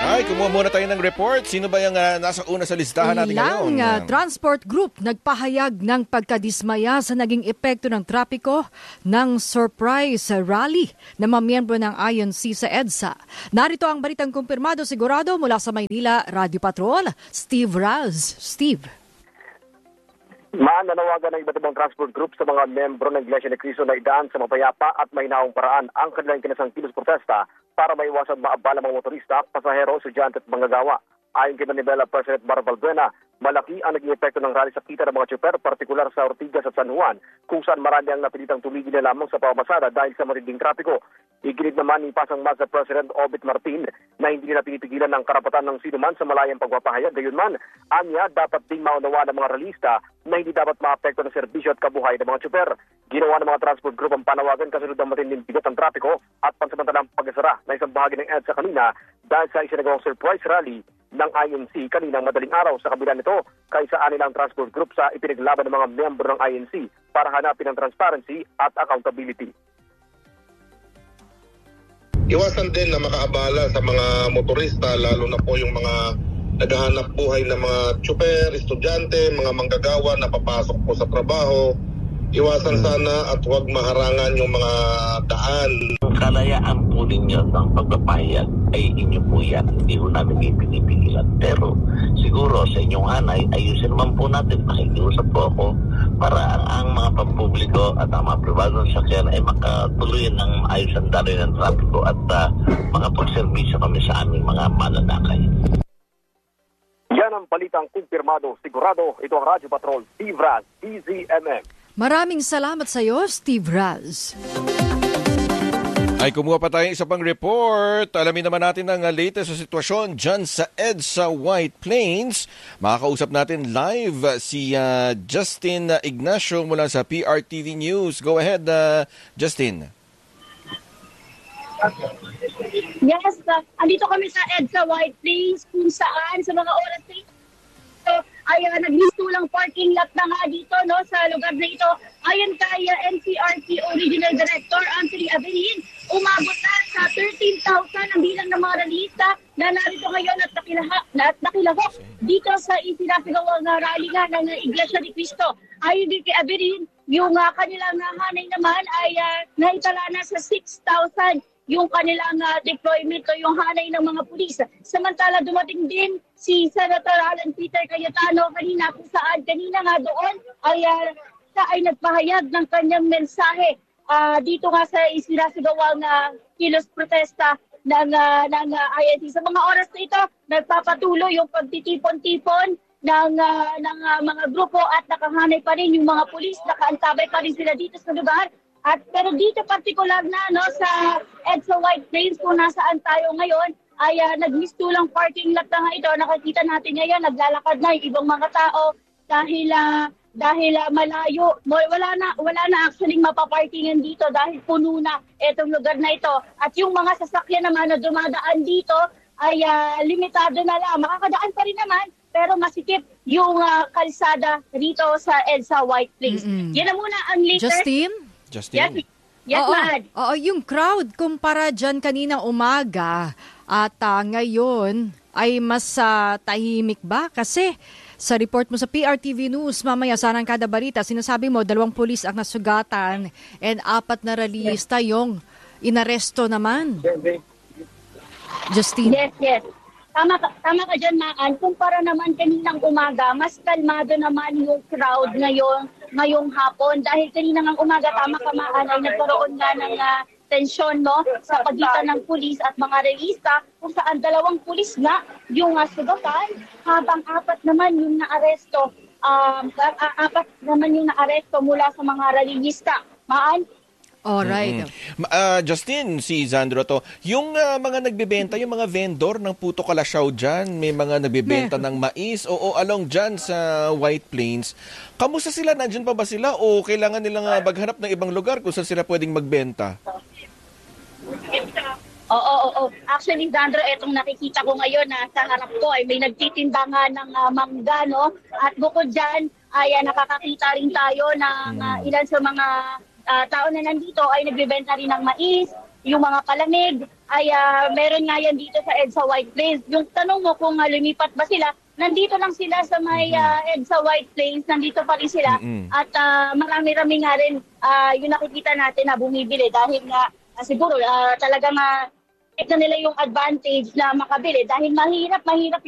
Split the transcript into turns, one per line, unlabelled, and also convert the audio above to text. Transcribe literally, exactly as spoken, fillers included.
Ay, kumuha muna tayo ng report. Sino ba yung uh, nasa una sa listahan natin
Ilang,
ngayon?
Uh, transport group nagpahayag ng pagkadismaya sa naging epekto ng trapiko ng surprise rally na mga miyembro ng I N C sa EDSA. Narito ang balitang kumpirmado sigurado mula sa Maynila, Radio Patrol, Steve Raz. Steve.
Mananawagan ng iba't ibang transport group sa mga membro ng Iglesia ni Cristo na idaan sa mapayapa at maynaong paraan ang kanilang kinasang kilos protesta para maiwasan maabala mga motorista, pasahero, estudyante at manggagawa. Ayon kay Manibela President Mar Valbuena, malaki ang naging epekto ng rally sa kita ng mga tsuper, partikular sa Ortigas at San Juan, kung saan marami ang napilitang tumigil na lamang sa pamamasada dahil sa matinding trapiko. Igilid naman ni Pasang Mazda President Obit Martin na hindi nila pinipigilan ng karapatan ng sinuman sa malayang pagpapahayag. Gayunman, anya dapat ding maunawa ng mga ralista na hindi dapat maapekto ng serbisyo at kabuhay ng mga tsuper. Ginawa ng mga transport group ang panawagan kasunod ng matinding bigat ng trapiko at pansamantalang pag-asara na isang bahagi ng EDSA kanina dahil sa isinagawang surprise rally ng I N C kaninang madaling araw. Sa kabila nito, kaisaan nilang transport group sa ipinaglaban ng mga miyembro ng I N C para hanapin ang transparency at accountability.
Iwasan din na makaabala sa mga motorista, lalo na po yung mga naghahanap buhay na mga tsuper, estudyante, mga manggagawa na papasok po sa trabaho. Iwasan sana at huwag maharangan yung mga daan.
Ang kalayaan po ninyo ng pagpapahayag ay inyo po yan. Hindi po namin ipinipigilan. Pero siguro sa inyong hanay, ayusin naman po natin. Makikiusap po ako para ang, ang mga pampubliko at ang mga pribadong sakyan ay makatuloy ng ayos ang daloy ng trapiko at uh, makapagservisyo kami sa aming mga mananakay.
Yan ang balitang kumpirmado, sigurado. Ito ang Radio Patrol, Steve Raz, D Z M M.
Maraming salamat sa iyo, Steve Raz.
Ay, kumuha pa tayo isa pang report. Alamin naman natin ang latest sa sitwasyon dyan sa EDSA White Plains. Makakausap natin live si uh, Justin Ignacio mula sa P R T V News. Go ahead, uh, Justin.
Yes, uh, andito kami sa EDSA White Plains kung saan sa mga oras na ito ay uh, nagmistulang parking lot na nga dito no, sa lugar na ito. Ayon kay uh, N C R T Original Director Anthony Averin, umabot na sa thirteen thousand ang bilang ng mga ralista na narito ngayon at, nakilaha, at nakilahok dito sa isinasagawang uh, rally nga ng uh, Iglesia ni Cristo. Ayon din kay Averin, yung uh, kanilang uh, hanay naman ay uh, naitala na sa six thousand yung kanilang uh, deployment o yung hanay ng mga pulis. Samantala dumating din si Senator Alan Peter Cayetano kanina kung saan kanina nga doon ay uh, siya ay nagpahayag ng kanyang mensahe uh, dito nga sa isinasagawang uh, kilos protesta ng, uh, ng uh, I N C. Sa mga oras na ito, nagpapatuloy yung pagtitipon-tipon ng, uh, ng uh, mga grupo at nakahanay pa rin yung mga pulis, nakaantabay pa rin sila dito sa lugar. At pero dito partikular na no sa EDSA White Plains kung nasaan tayo ngayon ay uh, nagmistulang parking lot na nga ito. Nakikita natin ngayon naglalakad na yung ibang mga tao dahil uh, dahil uh, malayo wala na wala na actually mapaparkingan dito dahil puno na itong lugar na ito. At yung mga sasakyan naman na dumadaan dito ay uh, limitado na lang. Makakadaan pa rin naman pero masikip yung uh, kalsada dito sa EDSA White Plains. Mm-hmm. Yan na muna ang latest.
Justin?
Justin?
Yes, yes
oo,
Mahal.
Oo, yung crowd kumpara dyan kanina umaga at uh, ngayon ay mas uh, tahimik ba? Kasi sa report mo sa P R T V News, mamaya sanang kada balita, sinasabi mo dalawang pulis ang nasugatan and apat na ralista yung inaresto naman. Justin?
Yes, yes. Tama ka, tama ka dyan, Maan. Kumpara naman kaninang umaga, mas kalmado naman yung crowd ngayon, ngayong hapon. Dahil kaninang umaga, tama ka, Maan, ay nagkaroon nga ng uh, tensyon no, sa pagitan ng pulis at mga relista kung saan dalawang pulis nga yung uh, sugatan habang apat naman yung naaresto. Um, apat naman yung naaresto mula sa mga relista. Maan?
Alright.
Mm-hmm. Uh, Justin, si Zandro to, yung uh, mga nagbebenta, yung mga vendor ng puto kalasyaw dyan, may mga nagbebenta ng mais o, o along dyan sa White Plains, kamusta sila? Nandyan pa ba sila o kailangan nilang uh, maghanap ng ibang lugar kung saan sila pwedeng magbenta?
Oo, oo, oo. Actually, Zandro, etong nakikita ko ngayon na sa harap ko ay may nagtitinda nga ng uh, mangga, no? At bukod dyan, ay uh, nakakakita rin tayo ng uh, ilan sa mga Uh, tao na nandito ay nagbebenta rin ng mais, yung mga palamig, ay uh, meron nga yan dito sa EDSA White Plains. Yung tanong mo kung uh, lumipat ba sila, nandito lang sila sa may uh, EDSA White Plains, nandito pa rin sila.
Mm-hmm.
At uh, marami-rami nga rin uh, yung nakikita natin na bumibili dahil nga uh, siguro uh, talagang uh, na nila yung advantage na makabili dahil mahirap, mahirap